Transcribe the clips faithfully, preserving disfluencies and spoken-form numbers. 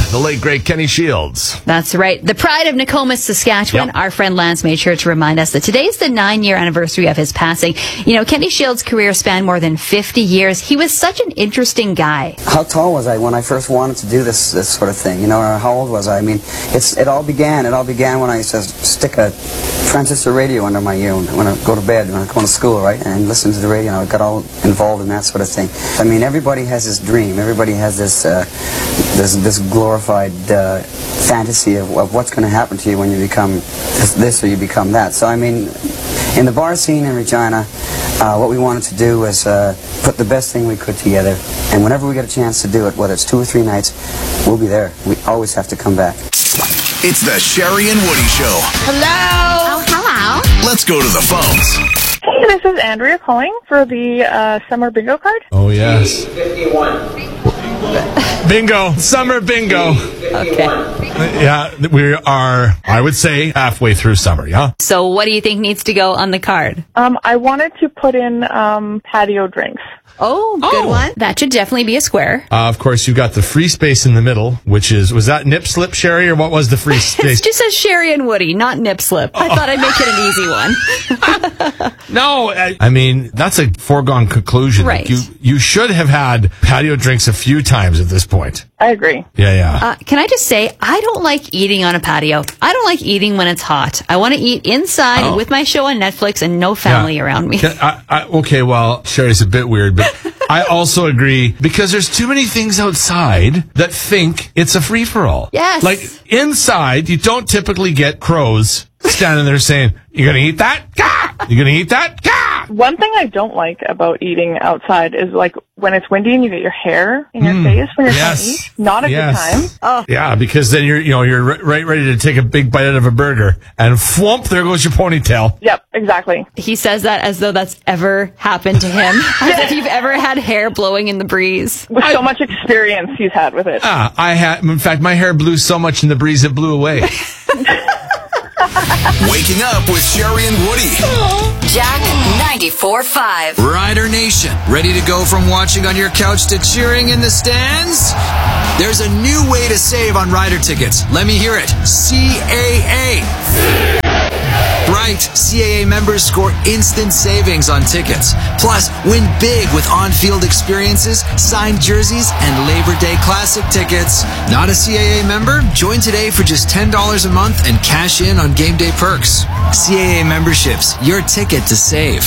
the late, great Kenny Shields. That's right. The pride of Nokomis, Saskatchewan. Yep. Our friend Lance made sure to remind us that today's the nine-year anniversary of his passing. You know, Kenny Shields' career spanned more than fifty years. He was such an interesting guy. How tall was I when I first wanted to do this this sort of thing? You know, or how old was I? I mean, it's it all began. It all began when I used to stick a transistor radio under my ear when I go to bed, when I go to school, right, and listen to the radio. And I got all involved in that sort of thing. I mean, everybody has this dream. Everybody has this uh, this this glorified uh, fantasy of, of what's going to happen to you when you become this, this or you become that. So, I mean, in the bar scene in Regina, uh, what we wanted to do was uh, put the best thing we could together. And whenever we get a chance to do it, whether it's two or three nights, we'll be there. We always have to come back. It's the Sherry and Woody Show. Hello. Oh, hello. Let's go to the phones. Hey, this is Andrea calling for the uh, summer bingo card. Oh, yes. Bingo. Summer bingo. Okay. Yeah, we are, I would say, halfway through summer, yeah? So what do you think needs to go on the card? Um, I wanted to put in um, patio drinks. Oh, good Oh. one. That should definitely be a square. Uh, of course, you've got the free space in the middle, which is, was that nip slip, Sherry, or what was the free It space? just says Sherry and Woody, not nip slip. I thought I'd make it an easy one. No, I, I mean, that's a foregone conclusion. Right. You, you should have had patio drinks a few times at this point. I agree. Yeah, yeah. Uh, can I just say, I don't like eating on a patio. I don't like eating when it's hot. I want to eat inside Oh. with my show on Netflix and no family Yeah. around me. Can- I, I, okay, well, Sherry's a bit weird, but I also agree because there's too many things outside that think it's a free-for-all. Yes. Like, inside, you don't typically get crows standing there saying, "You're going to eat that? Gah! You're going to eat that? Gah!" One thing I don't like about eating outside is like when it's windy and you get your hair in your face when you're yes. trying to eat. Not a Yes. good time. Yeah, because then you're, you know, you're ri- right ready to take a big bite out of a burger, and whoomp, there goes your ponytail. Yep, exactly. He says that as though that's ever happened to him. As if you've ever had hair blowing in the breeze. With so much experience he's had with it. Ah, I had, in fact, my hair blew so much in the breeze it blew away. Waking up with Sherry and Woody. Jack ninety-four point five. Rider Nation, ready to go from watching on your couch to cheering in the stands? There's a new way to save on Rider tickets. Let me hear it. C A A. Right, C A A members score instant savings on tickets. Plus, win big with on-field experiences, signed jerseys, and Labor Day Classic tickets. Not a C A A member? Join today for just ten dollars a month and cash in on game day perks. C A A memberships, your ticket to save.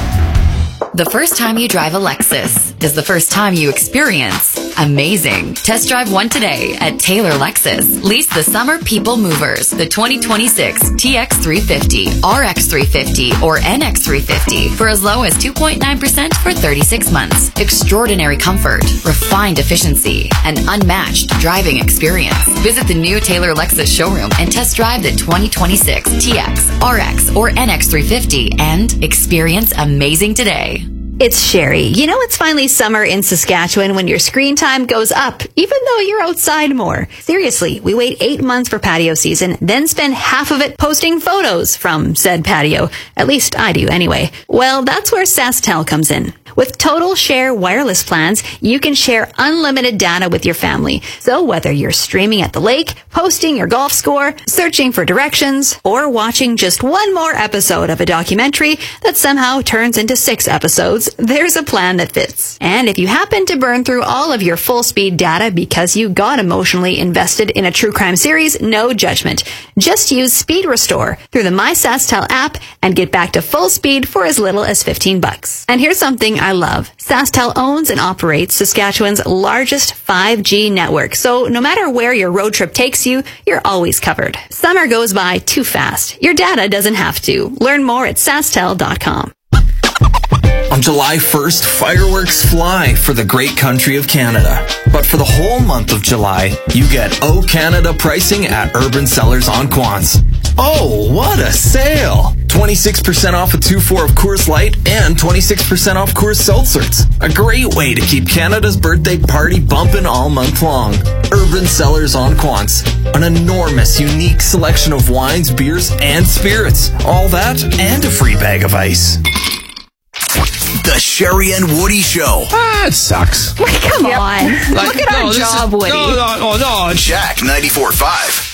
The first time you drive a Lexus is the first time you experience amazing. Test drive one today at Taylor Lexus. Lease the summer people movers, the twenty twenty-six T X three fifty, R X three fifty, or N X three fifty for as low as two point nine percent for thirty-six months. Extraordinary comfort, refined efficiency, and unmatched driving experience. Visit the new Taylor Lexus showroom and test drive the twenty twenty-six T X, R X, or N X three fifty and experience amazing today. It's Sherry. You know, it's finally summer in Saskatchewan when your screen time goes up, even though you're outside more. Seriously, we wait eight months for patio season, then spend half of it posting photos from said patio. At least I do anyway. Well, that's where SaskTel comes in. With Total Share wireless plans, you can share unlimited data with your family. So whether you're streaming at the lake, posting your golf score, searching for directions, or watching just one more episode of a documentary that somehow turns into six episodes, there's a plan that fits. And if you happen to burn through all of your full-speed data because you got emotionally invested in a true crime series, no judgment. Just use Speed Restore through the My SaskTel app and get back to full speed for as little as fifteen bucks. And here's something I love. SaskTel owns and operates Saskatchewan's largest five G network, so no matter where your road trip takes you, you're always covered. Summer goes by too fast. Your data doesn't have to. Learn more at sasktel dot com. On July first, fireworks fly for the great country of Canada. But for the whole month of July, you get O Canada pricing at Urban Cellars on Quants. Oh, what a sale! twenty-six percent off a two four of Coors Light and twenty-six percent off Coors Seltzers. A great way to keep Canada's birthday party bumping all month long. Urban Cellars on Quants. An enormous, unique selection of wines, beers, and spirits. All that and a free bag of ice. The Sherry and Woody Show. Ah, it sucks. Come on. Like, Look at no, our this is- job, Woody. No, no, oh, no. Jack ninety-four point five.